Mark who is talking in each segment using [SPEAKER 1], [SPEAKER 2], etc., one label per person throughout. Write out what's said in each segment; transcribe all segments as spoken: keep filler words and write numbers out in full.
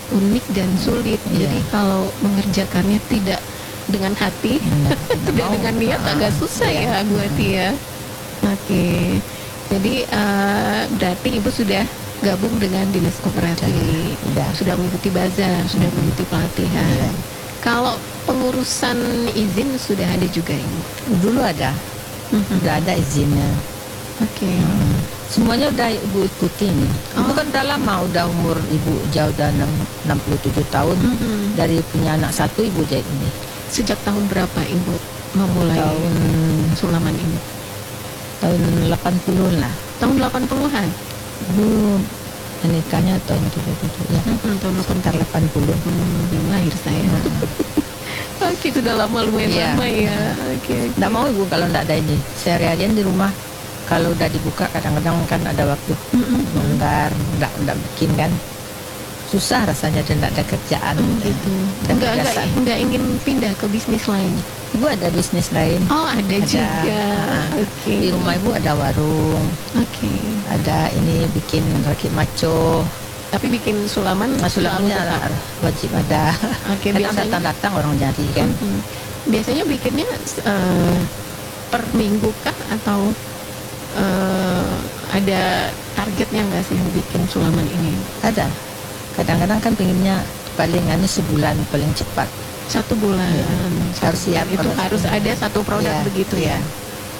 [SPEAKER 1] unik dan sulit.
[SPEAKER 2] Iya.
[SPEAKER 1] Jadi kalau mengerjakannya tidak dengan hati,
[SPEAKER 2] Benar,
[SPEAKER 1] tidak
[SPEAKER 2] mau.
[SPEAKER 1] dengan niat,
[SPEAKER 2] Ah,
[SPEAKER 1] agak susah
[SPEAKER 2] iya.
[SPEAKER 1] ya Bu Ati ya. Oke, jadi eh, berarti Ibu sudah gabung dengan dinas koperasi,
[SPEAKER 2] Sudah.
[SPEAKER 1] sudah mengikuti bazar, sudah mengikuti pelatihan.
[SPEAKER 2] Iya.
[SPEAKER 1] Kalau pengurusan izin sudah ada juga Ibu?
[SPEAKER 2] Dulu ada,
[SPEAKER 1] Mhm.
[SPEAKER 2] udah ada izinnya.
[SPEAKER 1] Oke.
[SPEAKER 2] Hmm. Semuanya udah ibu ikutin. Ibu
[SPEAKER 1] Oh.
[SPEAKER 2] kan udah lama, udah umur ibu jauh udah enam puluh tujuh tahun.
[SPEAKER 1] Mhm.
[SPEAKER 2] Dari punya anak satu ibu jahit ini.
[SPEAKER 1] Sejak tahun berapa Ibu memulai
[SPEAKER 2] Tahun
[SPEAKER 1] sulaman ini?
[SPEAKER 2] tahun delapan puluh lah.
[SPEAKER 1] Tahun delapan puluhan?
[SPEAKER 2] Ibu menikahnya tahun tujuh puluh ya.
[SPEAKER 1] Mhm, tahun
[SPEAKER 2] Sekitar delapan puluh.
[SPEAKER 1] Hmm, belum lahir saya. Oke, sudah lama, lumayan
[SPEAKER 2] Iya.
[SPEAKER 1] lama ya. Oke.
[SPEAKER 2] Nggak mau ibu kalau nggak ada ini. Sehari-harian di rumah. Kalau udah dibuka kadang-kadang kan ada waktu
[SPEAKER 1] Mm-mm.
[SPEAKER 2] bongkar, nggak nggak bikin kan. Susah rasanya dan nggak ada kerjaan.
[SPEAKER 1] Oh, gitu.
[SPEAKER 2] Dan
[SPEAKER 1] Enggak, enggak,
[SPEAKER 2] kebiasaan.
[SPEAKER 1] enggak ingin pindah ke bisnis lain.
[SPEAKER 2] Ibu ada bisnis lain.
[SPEAKER 1] Oh, ada,
[SPEAKER 2] Ada.
[SPEAKER 1] juga.
[SPEAKER 2] Ah,
[SPEAKER 1] Oke.
[SPEAKER 2] Di rumah ibu ada warung,
[SPEAKER 1] Oke.
[SPEAKER 2] ada ini bikin rakit maco.
[SPEAKER 1] Tapi bikin sulaman
[SPEAKER 2] Masulamnya
[SPEAKER 1] selalu tetap.
[SPEAKER 2] wajib ada.
[SPEAKER 1] Oke,
[SPEAKER 2] Kadang
[SPEAKER 1] biasanya.
[SPEAKER 2] datang-datang orang jadi kan.
[SPEAKER 1] Mhm. Biasanya bikinnya eh, per minggu kah atau eh, ada targetnya nggak sih bikin sulaman ini?
[SPEAKER 2] Ada. Kadang-kadang kan pengennya palingannya sebulan paling cepat.
[SPEAKER 1] Satu bulan.
[SPEAKER 2] Iya.
[SPEAKER 1] Satu
[SPEAKER 2] Harus siap
[SPEAKER 1] bulan. Itu
[SPEAKER 2] harus.
[SPEAKER 1] harus ada satu produk
[SPEAKER 2] Iya,
[SPEAKER 1] begitu ya.
[SPEAKER 2] iya.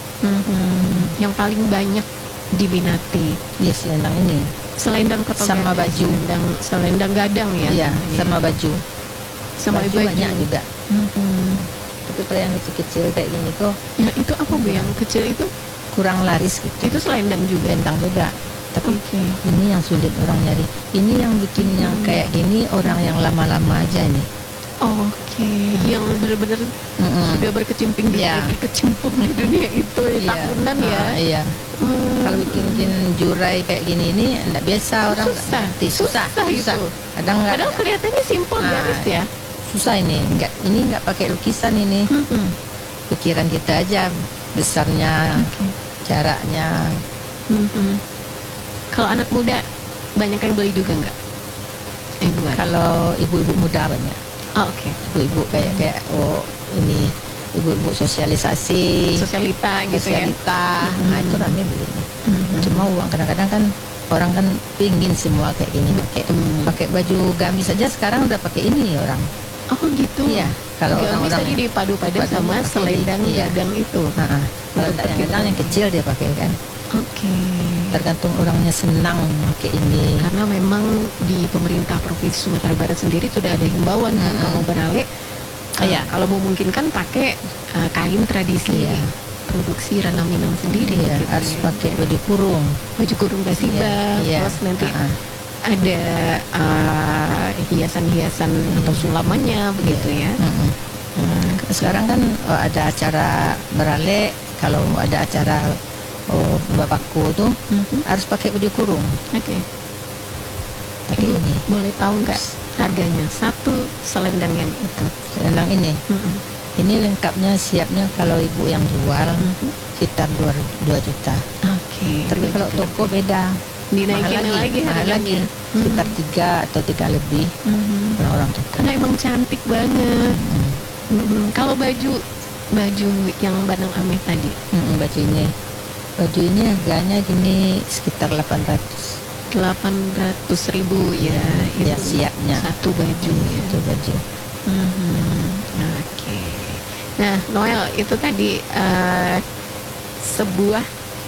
[SPEAKER 1] Mhm. Yang paling banyak diminati
[SPEAKER 2] Iya selendang ini.
[SPEAKER 1] selendang atau
[SPEAKER 2] Sama
[SPEAKER 1] gadang?
[SPEAKER 2] baju.
[SPEAKER 1] Selendang, selendang gadang ya.
[SPEAKER 2] Iya,
[SPEAKER 1] namanya.
[SPEAKER 2] sama baju.
[SPEAKER 1] sama
[SPEAKER 2] baju,
[SPEAKER 1] baju.
[SPEAKER 2] banyak juga.
[SPEAKER 1] Mhm.
[SPEAKER 2] Tapi kalau yang kecil-kecil kayak gini kok
[SPEAKER 1] Nah, itu apa Bu yang kecil itu?
[SPEAKER 2] kurang laris gitu.
[SPEAKER 1] Itu selendang juga.
[SPEAKER 2] Selendang juga. Tapi
[SPEAKER 1] Oke.
[SPEAKER 2] ini yang sulit orang nyari. Ini yang bikin yang kayak gini orang yang lama-lama aja ini.
[SPEAKER 1] Oke, yang benar-benar
[SPEAKER 2] Mm-mm.
[SPEAKER 1] sudah berkecimpung di
[SPEAKER 2] Iya.
[SPEAKER 1] berkecimpung di dunia itu
[SPEAKER 2] Iya.
[SPEAKER 1] tahunan ya.
[SPEAKER 2] Ah, iya.
[SPEAKER 1] Hmm.
[SPEAKER 2] Kalau bikin-bikin jurai kayak gini ini enggak biasa orang nggak
[SPEAKER 1] Susah.
[SPEAKER 2] ngerti. Susah,
[SPEAKER 1] Susah
[SPEAKER 2] susah.
[SPEAKER 1] itu.
[SPEAKER 2] Kadang nggak
[SPEAKER 1] Padahal kelihatannya simpel
[SPEAKER 2] Ah.
[SPEAKER 1] garis ya.
[SPEAKER 2] susah ini. Enggak, ini nggak pakai lukisan ini.
[SPEAKER 1] Mhm.
[SPEAKER 2] Pikiran kita aja besarnya,
[SPEAKER 1] Oke.
[SPEAKER 2] jaraknya.
[SPEAKER 1] Mhm. Kalau anak muda banyak yang beli juga nggak? Eh buat.
[SPEAKER 2] Kalau ibu-ibu muda banyak.
[SPEAKER 1] Oh, oke.
[SPEAKER 2] Ibu-ibu kayak kayak oh ini ibu-ibu sosialisasi,
[SPEAKER 1] Sosialita gitu ya.
[SPEAKER 2] sosialita,
[SPEAKER 1] Mhm.
[SPEAKER 2] nah itu rame beli.
[SPEAKER 1] Mhm.
[SPEAKER 2] Cuma uang kadang-kadang kan orang kan pingin semua kayak gini pakai
[SPEAKER 1] Betul.
[SPEAKER 2] pakai baju gamis saja sekarang udah pakai ini orang.
[SPEAKER 1] Oh gitu.
[SPEAKER 2] Iya, kalau
[SPEAKER 1] Gamis
[SPEAKER 2] orang-orang
[SPEAKER 1] tadi dipadu-padan
[SPEAKER 2] dipadu
[SPEAKER 1] sama
[SPEAKER 2] pakai
[SPEAKER 1] selendang
[SPEAKER 2] di- iya.
[SPEAKER 1] gadang itu.
[SPEAKER 2] Heeh. Kalau
[SPEAKER 1] Untuk
[SPEAKER 2] enggak yang
[SPEAKER 1] pakai-
[SPEAKER 2] kadang yang kecil dia pakai kan.
[SPEAKER 1] Oke.
[SPEAKER 2] Tergantung orangnya senang pakai ini.
[SPEAKER 1] Karena memang di pemerintah Provinsi Sumatera Barat sendiri sudah ada himbauan kan
[SPEAKER 2] Mm-mm.
[SPEAKER 1] kalau beralih, eh,
[SPEAKER 2] Iya.
[SPEAKER 1] kalau memungkinkan pakai eh, kain tradisi,
[SPEAKER 2] Iya.
[SPEAKER 1] produksi Ranau Minang sendiri.
[SPEAKER 2] Iya,
[SPEAKER 1] gitu
[SPEAKER 2] harus
[SPEAKER 1] ya.
[SPEAKER 2] pakai baju kurung.
[SPEAKER 1] baju kurung basiba,
[SPEAKER 2] Iya,
[SPEAKER 1] terus nanti
[SPEAKER 2] heeh.
[SPEAKER 1] ada eh, hiasan-hiasan atau sulamannya begitu ya.
[SPEAKER 2] Mm-mm.
[SPEAKER 1] Hmm.
[SPEAKER 2] Sekarang kan oh, ada acara beralek, kalau ada acara oh, bapakku tuh
[SPEAKER 1] Mhm.
[SPEAKER 2] harus pakai baju kurung.
[SPEAKER 1] Oke.
[SPEAKER 2] Pakai
[SPEAKER 1] Ibu
[SPEAKER 2] ini.
[SPEAKER 1] boleh tahu nggak harganya satu selendang yang itu?
[SPEAKER 2] Selendang ini.
[SPEAKER 1] Mhm.
[SPEAKER 2] Ini lengkapnya siapnya kalau ibu yang jual
[SPEAKER 1] Mhm.
[SPEAKER 2] sekitar dua juta.
[SPEAKER 1] Oke.
[SPEAKER 2] Tapi
[SPEAKER 1] dua
[SPEAKER 2] kalau
[SPEAKER 1] juta.
[SPEAKER 2] toko beda.
[SPEAKER 1] Dinaikin
[SPEAKER 2] mahal
[SPEAKER 1] lagi
[SPEAKER 2] mahal
[SPEAKER 1] harganya.
[SPEAKER 2] lagi. Sekitar tiga atau tiga lebih
[SPEAKER 1] Mhm.
[SPEAKER 2] orang-orang toko.
[SPEAKER 1] Karena emang cantik banget.
[SPEAKER 2] Mm.
[SPEAKER 1] Mhm. Kalau baju baju yang Banang Ameh tadi
[SPEAKER 2] Mm, baju ini. Baju ini harganya gini sekitar delapan ratus.
[SPEAKER 1] delapan ratus ribu ya,
[SPEAKER 2] Ya,
[SPEAKER 1] itu
[SPEAKER 2] siapnya.
[SPEAKER 1] satu baju ya.
[SPEAKER 2] Itu baju.
[SPEAKER 1] Mhm. Oke. Nah, Noel itu tadi eh, sebuah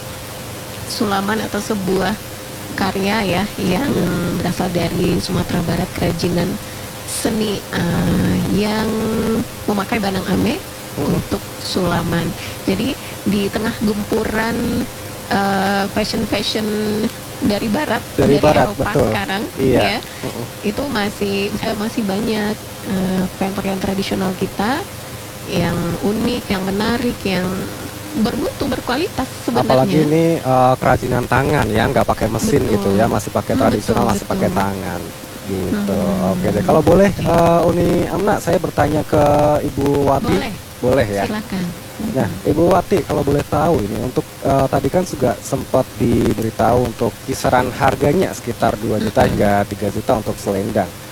[SPEAKER 1] sulaman atau sebuah karya ya yang berasal dari Sumatera Barat, kerajinan seni eh, yang memakai Banang Ameh untuk sulaman. Jadi di tengah gempuran eh, fashion-fashion dari Barat,
[SPEAKER 3] Dari Barat,
[SPEAKER 1] Eropa
[SPEAKER 3] betul.
[SPEAKER 1] sekarang,
[SPEAKER 3] Iya.
[SPEAKER 1] ya, itu masih eh, masih banyak eh, pakaian-pakaian tradisional kita yang unik, yang menarik, yang bermutu, berkualitas sebenarnya.
[SPEAKER 3] Apalagi ini eh, kerajinan tangan ya, nggak pakai mesin
[SPEAKER 1] Betul.
[SPEAKER 3] gitu ya, masih pakai
[SPEAKER 1] Hmm,
[SPEAKER 3] tradisional,
[SPEAKER 1] betul,
[SPEAKER 3] masih
[SPEAKER 1] betul.
[SPEAKER 3] pakai tangan gitu.
[SPEAKER 1] Hmm.
[SPEAKER 3] Oke deh, kalau boleh eh, Uni Amna, saya bertanya ke Ibu Wati.
[SPEAKER 1] Boleh,
[SPEAKER 3] Boleh ya.
[SPEAKER 1] silakan.
[SPEAKER 3] Nah, Ibu Wati, kalau boleh tahu ini untuk eh, tadi kan juga sempat diberitahu untuk kisaran harganya sekitar dua juta hingga tiga juta untuk selendang.